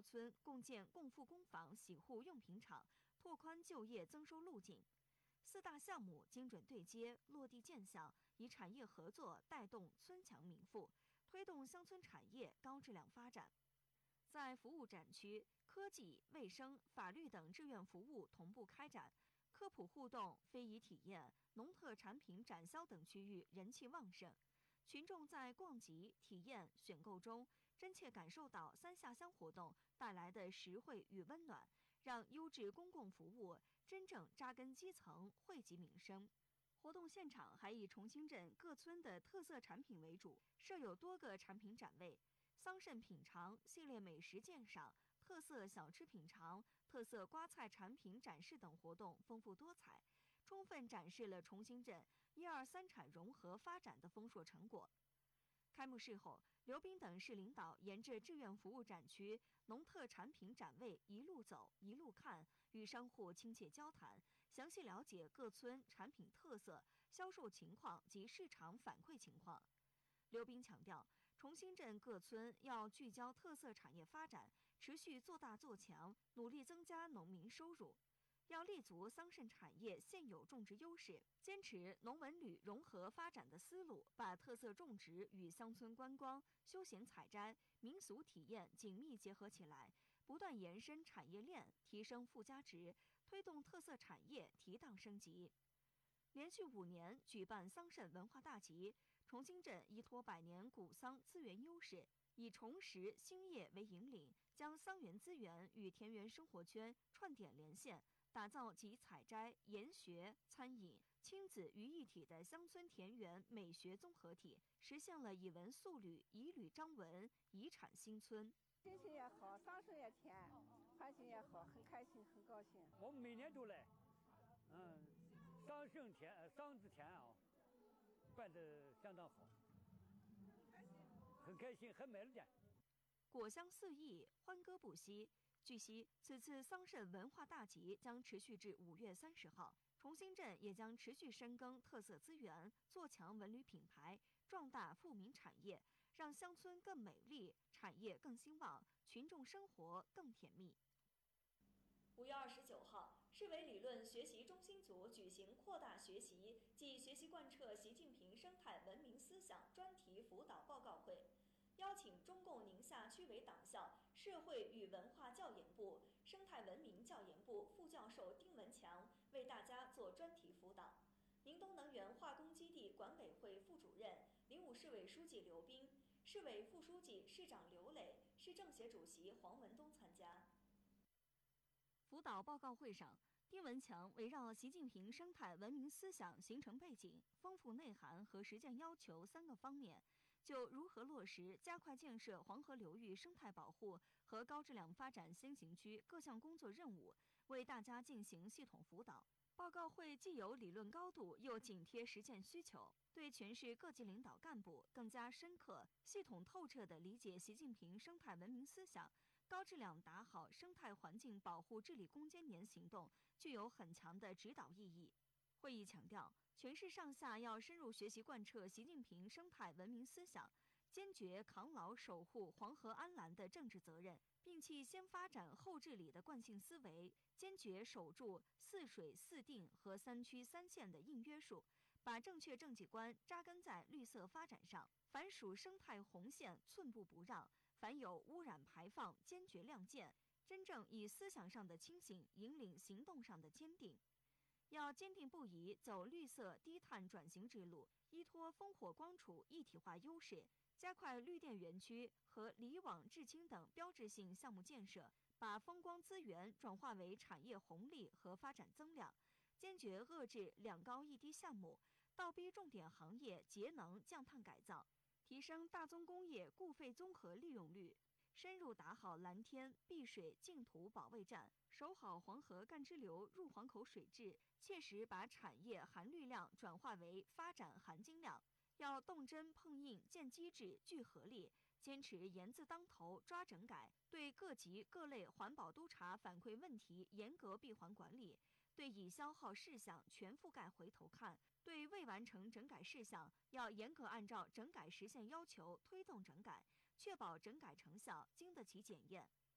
桥村共建共富工坊洗护用品厂，拓宽就业增收路径。4大项目精准对接，落地见效，以产业合作带动村强民富，推动乡村产业高质量发展。在服务展区，科技、卫生、法律等志愿服务同步开展，科普互动、非遗体验、农特产品展销等区域人气旺盛。群众在逛集、体验、选购中，真切感受到3下乡活动带来的实惠与温暖，让优质公共服务真正扎根基层，惠及民生。活动现场还以重庆镇各村的特色产品为主，设有多个产品展位。桑葚品尝系列美食鉴赏、特色小吃品尝、特色瓜菜产品展示等活动丰富多彩，充分展示了重庆镇1、2、3产融合发展的丰硕成果。开幕式后，刘斌等市领导沿着志愿服务展区、农特产品展位一路走一路看，与商户亲切交谈，详细了解各村产品特色、销售情况及市场反馈情况。刘斌强调，重庆镇各村要聚焦特色产业发展，持续做大做强，努力增加农民收入。要立足桑葚产业现有种植优势，坚持农文旅融合发展的思路，把特色种植与乡村观光、休闲采摘、民俗体验紧密结合起来，不断延伸产业链，提升附加值，推动特色产业提档升级。连续5年举办桑葚文化大集，重庆镇依托百年古桑资源优势，以重拾兴业为引领，将桑园资源与田园生活圈串点连线，打造集采摘、研学、餐饮、亲子于一体的乡村田园美学综合体，实现了以文塑旅、以旅彰文、以产新村。 心情也好，桑葚也甜，环境也好，很开心，很高兴。 我们每年都来，桑子田啊，办得相当好，很开心，很美了。 果香四溢，欢歌不息。据悉，此次桑葚文化大集将持续至5月30号。重庆镇也将持续深耕特色资源，做强文旅品牌，壮大富民产业，让乡村更美丽，产业更兴旺，群众生活更甜蜜。 5月29号，市委理论学习中心组举行扩大学习暨学习贯彻习近平生态文明思想专题辅导报告会，邀请中共宁夏区委党校社会与文化教研部、生态文明教研部副教授丁文强为大家做专题辅导。宁东能源化工基地管委会副主任、临武市委书记刘斌、市委副书记、市长刘磊、市政协主席黄文东参加。 辅导报告会上，丁文强围绕习近平生态文明思想形成背景、丰富内涵和实践要求3个方面，就如何落实加快建设黄河流域生态保护和高质量发展先行区各项工作任务，为大家进行系统辅导。报告会既有理论高度，又紧贴实践需求，对全市各级领导干部更加深刻、系统透彻地理解习近平生态文明思想，高质量打好生态环境保护治理攻坚年行动，具有很强的指导意义。会议强调，全市上下要深入学习贯彻习近平生态文明思想，坚决扛牢守护黄河安澜的政治责任，摒弃先发展后治理的惯性思维，坚决守住4水4定和3区3县的硬约束，把正确政绩观扎根在绿色发展上。凡属生态红线寸步不让，凡有污染排放坚决亮剑，真正以思想上的清醒引领行动上的坚定。要坚定不移走绿色低碳转型之路，依托烽火光储一体化优势，加快绿电园区和离网制氢等标志性项目建设，把风光资源转化为产业红利和发展增量，坚决遏制2高1低项目，倒逼重点行业节能降碳改造，提升大宗工业固废综合利用率，深入打好蓝天碧水净土保卫战，守好黄河干支流入黄口水质，切实把产业含绿量转化为发展含金量。要动真碰硬建机制聚合力，坚持严字当头抓整改，对各级各类环保督查反馈问题严格闭环管理，对已消耗事项全覆盖回头看，对未完成整改事项要严格按照整改实现要求推动整改，确保整改成效经得起检验。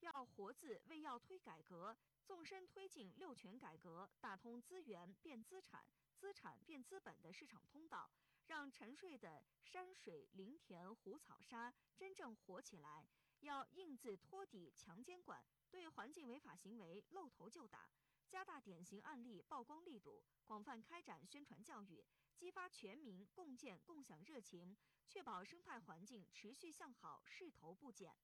要活字为要推改革，纵深推进六权改革，打通资源变资产、资产变资本的市场通道，让沉睡的山水林田湖草沙真正活起来。要硬字托底强监管，对环境违法行为露头就打，加大典型案例曝光力度，广泛开展宣传教育，激发全民共建共享热情，确保生态环境持续向好，势头不减。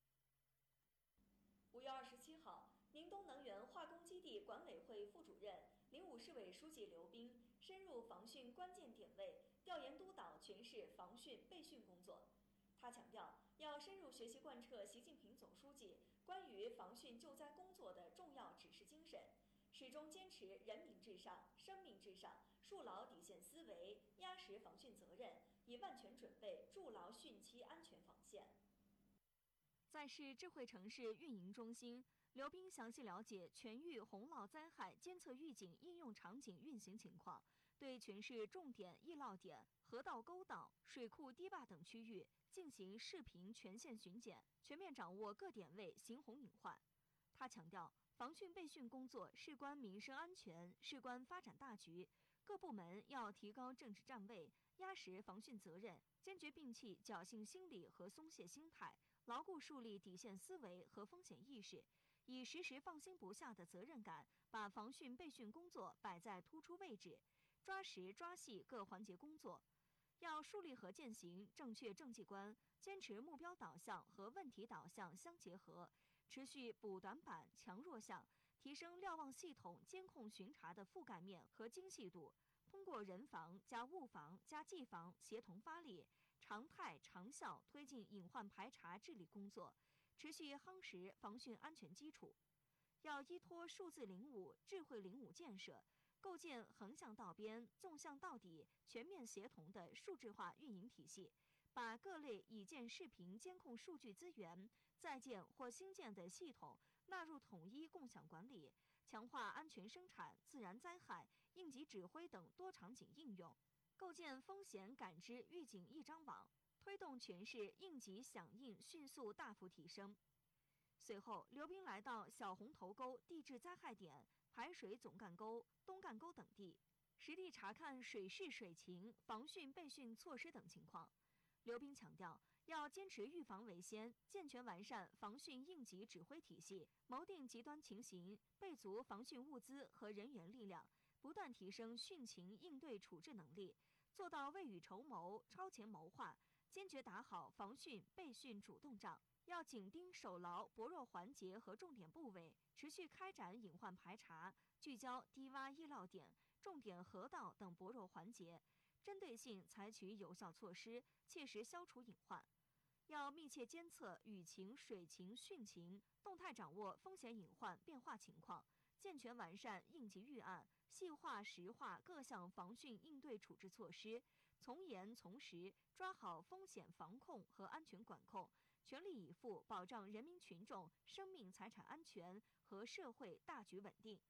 5月27号，宁东能源化工基地管委会副主任、临武市委书记刘斌深入防汛关键点位，调研督导全市防汛备汛工作。他强调，要深入学习贯彻习近平总书记关于防汛救灾工作的重要指示精神，始终坚持人民至上、生命至上，树牢底线思维，压实防汛责任，以万全准备筑牢汛期安全防线。 在市智慧城市运营中心，刘斌详细了解全域洪涝灾害监测预警应用场景运行情况，对全市重点易涝点、河道沟道、水库堤坝等区域进行视频全线巡检，全面掌握各点位行洪隐患。他强调，防汛备汛工作事关民生安全，事关发展大局，各部门要提高政治站位，压实防汛责任，坚决摒弃侥幸心理和松懈心态，牢固树立底线思维和风险意识，以时时放心不下的责任感，把防汛备汛工作摆在突出位置，抓实抓细各环节工作。要树立和践行正确政绩观，坚持目标导向和问题导向相结合，持续补短板、强弱项，提升瞭望系统监控巡查的覆盖面和精细度。通过人防加物防加技防协同发力，常态长效推进隐患排查治理工作，持续夯实防汛安全基础。要依托数字领武、智慧领武建设，构建横向到边、纵向到底、全面协同的数字化运营体系，把各类已建视频监控数据资源、在建或新建的系统纳入统一共享管理，强化安全生产、自然灾害、应急指挥等多场景应用，构建风险感知预警一张网，推动全市应急响应迅速大幅提升。随后，刘斌来到小红头沟地质灾害点、排水总干沟、东干沟等地，实地查看水势水情、防汛备汛措施等情况。刘斌强调，要坚持预防为先，健全完善防汛应急指挥体系，谋定极端情形，备足防汛物资和人员力量，不断提升汛情应对处置能力，做到未雨绸缪、超前谋划，坚决打好防汛备汛主动仗。要紧盯守牢薄弱环节和重点部位，持续开展隐患排查，聚焦低洼易涝点、重点河道等薄弱环节，针对性采取有效措施，切实消除隐患。要密切监测雨情、水情、汛情，动态掌握风险隐患变化情况，健全完善应急预案，细化实化各项防汛应对处置措施，从严从实抓好风险防控和安全管控，全力以赴保障人民群众生命财产安全和社会大局稳定。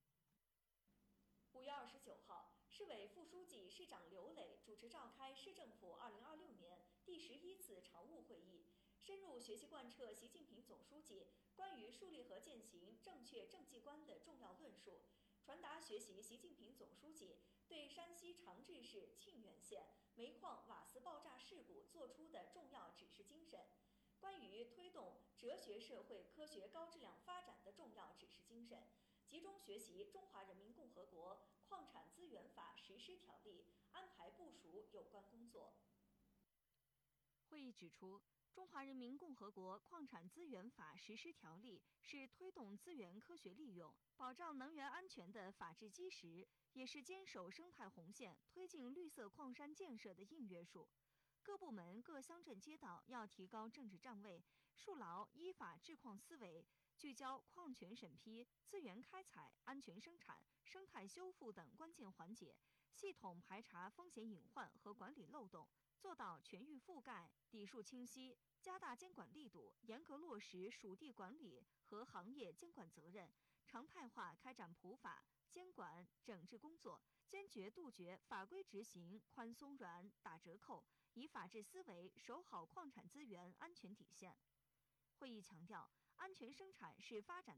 5月29号，市委副书记、市长刘磊主持召开市政府2026年第11次常务会议，深入学习贯彻习近平总书记关于树立和践行正确政绩观的重要论述，传达学习习近平总书记对山西长治市沁源县煤矿瓦斯爆炸事故作出的重要指示精神，关于推动哲学社会科学高质量发展的重要指示精神，集中学习《中华人民共和国矿产资源法实施条例》，安排部署有关工作。 会议指出，《中华人民共和国矿产资源法实施条例》是推动资源科学利用、保障能源安全的法治基石，也是坚守生态红线、推进绿色矿山建设的硬约束。各部门、各乡镇街道要提高政治站位，树牢依法治矿思维，聚焦矿权审批、资源开采、安全生产、生态修复等关键环节，系统排查风险隐患和管理漏洞，做到全域覆盖、底数清晰，加大监管力度，严格落实属地管理和行业监管责任，常态化开展普法、监管、整治工作，坚决杜绝法规执行宽松软、打折扣，以法治思维守好矿产资源安全底线。会议强调， 安全生产是发展